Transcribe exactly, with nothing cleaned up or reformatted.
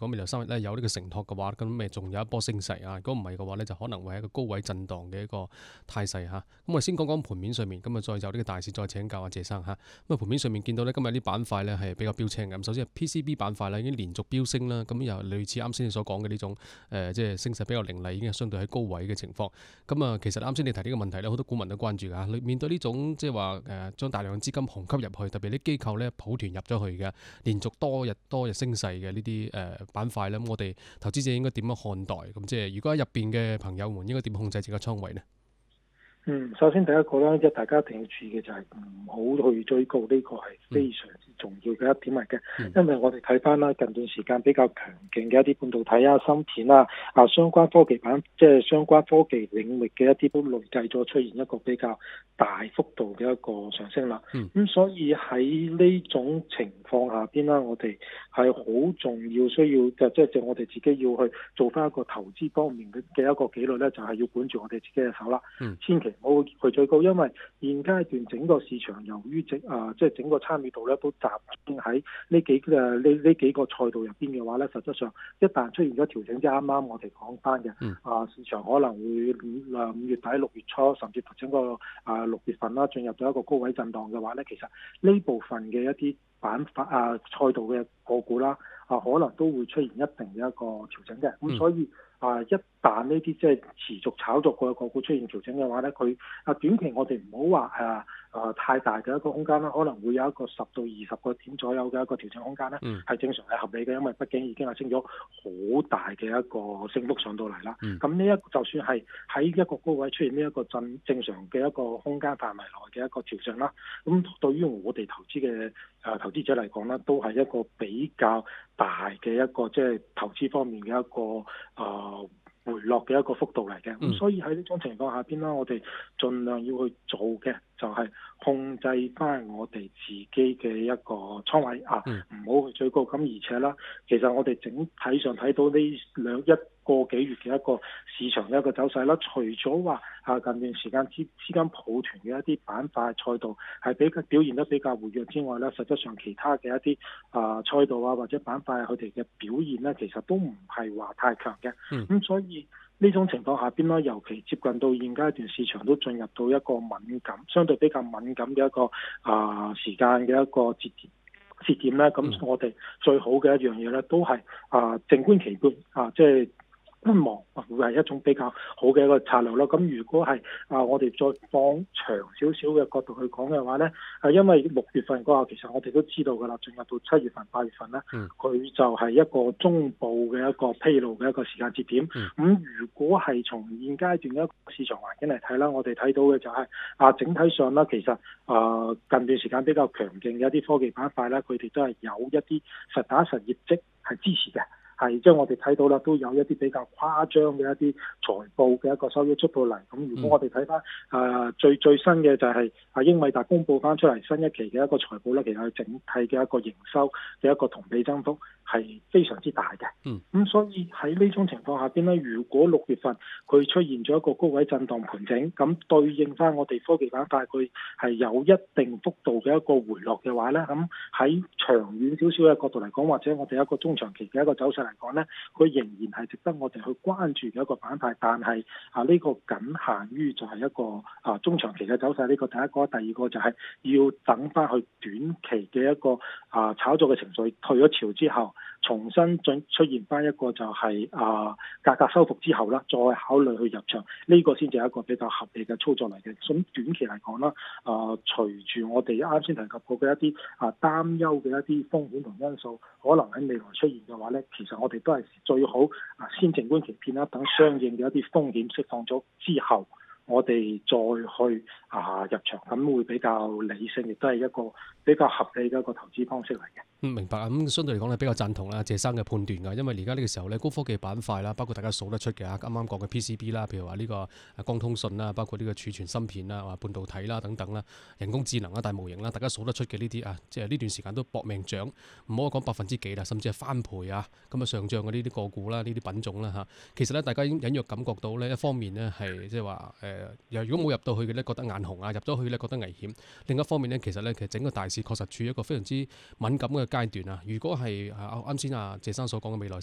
果未來三日咧有呢個承托嘅話，咁咪仲有一波升勢啊。如果唔係嘅話咧，就可能會係一個高位震盪嘅一個態勢嚇。咁我先講講盤面上面，咁啊再就呢個大市再請教阿謝生嚇。咁啊盤面上面見到咧今日啲板塊咧係比較標青嘅。咁首先係 P C B 板塊咧已經連續飆升啦，咁又類似啱先你所講嘅呢種誒、呃，即係升勢比較凌厲，已經係相對喺高位嘅情況。咁啊，其實啱先你提呢個問題咧，好多股民都關注㗎。面對呢種即係話誒，將大量資金紅吸入去，特別啲機構咧抱團入咗去嘅，連續多日多日升勢嘅呢啲誒板塊咧，咁我哋投資者應該點樣看待？咁即係如果喺入邊嘅朋友們應該點控制自己嘅倉位呢？ 嗯，首先第一個咧，即係大家一定要注意嘅就係唔好去追高，呢、這個係非常之重要嘅一點嚟嘅。嗯、因為我哋睇翻啦，近段時間比較強勁嘅一啲半導體啊、芯片啊、啊相關科技板，即係相關科技領域嘅一啲都累計咗出現一個比較大幅度嘅一個上升啦。咁、嗯、所以喺呢種情況下邊啦，我哋係好重要需要嘅，即係即係我哋自己要去做翻一個投資方面嘅嘅一個紀律咧，就係、是、要管住我哋自己嘅手啦。嗯、千祈唔好去追高，因為現階段整個市場由於整啊，即係整個參與度咧都集中喺呢幾誒呢呢幾個賽道入邊嘅話咧，實質上一旦出現咗調整，即係啱啱我哋講翻嘅啊，市場可能會誒五月底六月初，甚至乎整個啊六月份啦，進入咗一個高位震盪嘅話咧，其實呢部分嘅一啲板塊啊賽道嘅個股啦啊，可能都會出現一定嘅一個調整嘅，咁、嗯、所以。啊！一旦呢啲即係持續炒作個個股出現調整嘅話咧，佢啊短期我哋唔好話誒誒太大嘅一個空間啦，可能會有一個十到二十個點左右嘅一個調整空間咧，係、嗯、正常係合理嘅，因為畢竟已經係升咗好大嘅一個升幅上到嚟啦。咁呢一就算係喺一個高位出現呢一個正正常嘅一個空間範圍內嘅一個調整啦，咁對於我哋投資嘅誒投資者嚟講咧，都係一個比較大嘅一個即係投資方面嘅一個誒。呃回落嘅一個幅度嚟嘅，咁、嗯、所以喺呢種情況下邊啦，我哋盡量要去做嘅就係控制翻我哋自己嘅一個倉位啊，唔好去追高。咁而且啦，其實我哋整體上睇到呢兩一個幾月嘅一個市場嘅一個走勢啦，除咗話啊近段時間資資金抱團嘅一啲板塊賽道係比較表現得比較活躍之外咧，實質上其他嘅一啲啊賽道啊或者板塊佢哋嘅表現咧，其實都唔係話太強嘅。咁、嗯、所以呢種情況下邊啦，尤其接近到現階段市場都進入到一個敏感、相對比較敏感嘅一個啊、呃、時間嘅一個節點節點咧，咁我哋最好嘅一樣嘢咧，都係啊靜觀其變啊，即係。觀望會係一種比較好嘅一個策略咯。咁如果係啊，我哋再放長少少嘅角度去講嘅話咧，係因為六月份嗰下其實我哋都知道㗎啦，進入到七月份、八月份咧，佢、嗯、就係一個中部嘅一個披露嘅一個時間節點。咁、嗯、如果係從現階段嘅一個市場環境嚟睇啦，我哋睇到嘅就係、是、啊，整體上啦，其實啊近段時間比較強勁嘅一啲科技板塊咧，佢哋都係有一啲實打實業績係支持嘅。係，即係我哋睇到啦，都有一啲比較誇張嘅一啲財報嘅一個收益出到嚟。咁如果我哋睇翻誒最最新嘅就係啊英偉達公佈翻出嚟新一期嘅一個財報咧，其實係整體嘅一個營收嘅一個同比增幅係非常之大嘅。嗯，咁所以喺呢種情況下邊咧，如果六月份佢出現咗一個高位震盪盤整，咁對應翻我哋科技板塊佢係有一定幅度嘅一個回落嘅話咧，咁喺長遠少少嘅角度嚟講，或者我哋一個中長期嘅一個走勢嚟講咧，佢仍然係值得我哋去關注嘅一個板塊，但係啊呢個僅限於就係一個啊中長期嘅走勢。呢個第一個，第二個就係要等翻去短期嘅一個啊炒作嘅情緒退咗潮之後，重新進出現翻一個就係啊價格收復之後啦，再考慮去入場，呢個先至係一個比較合理嘅操作嚟嘅。咁短期嚟講啦，啊隨住我哋啱先提及過嘅一啲啊擔憂嘅一啲風險同因素，可能喺未來出現嘅話咧，其實我哋都係最好啊先靜觀其變啦，等相應嘅一啲風險釋放咗之後，我哋再去啊入場，咁會比較理性，亦都係一個比較合理嘅一個投資方式嚟嘅。 嗯，明白啊。咁相對嚟講咧，比較贊同啦謝生嘅判斷㗎，因為而家呢個時候咧，高科技板塊啦，包括大家數得出嘅啊，啱啱講嘅 P C B 啦，譬如話呢個光通訊啦，包括呢個儲存芯片啦、話半導體啦等等啦，人工智能啦、大模型啦，大家數得出嘅呢啲啊，即係呢段時間都搏命漲，唔好講百分之幾啦，甚至係翻倍啊，咁啊上漲嘅呢啲個股啦、呢啲品種啦嚇，其實咧大家已經隱約感覺到咧，一方面呢係即係話誒，又、呃、如果冇入到去嘅咧，覺得眼紅啊；入咗去咧，覺得危險。另一方面咧，其實咧，其實整個大市確實處於一個非常之敏感嘅階段啊。如果係啊啱先啊謝生所講嘅未來